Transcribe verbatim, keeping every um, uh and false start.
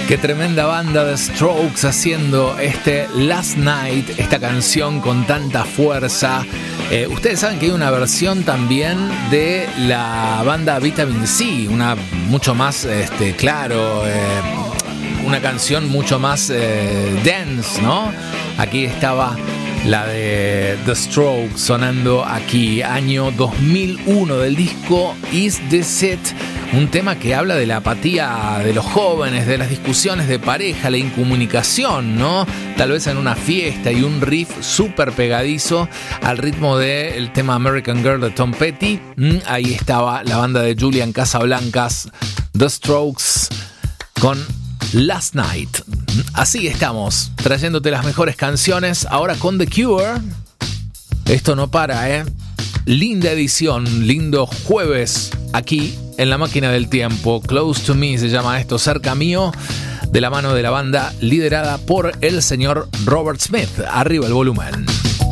Qué tremenda banda de Strokes haciendo este Last Night, esta canción con tanta fuerza. Eh, ustedes saben que hay una versión también de la banda Vitamin C, una mucho más, este, claro, eh, una canción mucho más eh, dance, ¿no? Aquí estaba la de The Strokes sonando aquí, año dos mil uno, del disco Is This It. Un tema que habla de la apatía de los jóvenes, de las discusiones de pareja, la incomunicación, ¿no? Tal vez en una fiesta, y un riff súper pegadizo al ritmo del tema American Girl de Tom Petty. Mm, ahí estaba la banda de Julian Casablancas, The Strokes, con Last Night. Así estamos, trayéndote las mejores canciones. Ahora con The Cure. Esto no para, ¿eh? Linda edición, lindo jueves aquí en La Máquina del Tiempo. Close to Me se llama esto, cerca mío, de la mano de la banda liderada por el señor Robert Smith. Arriba el volumen.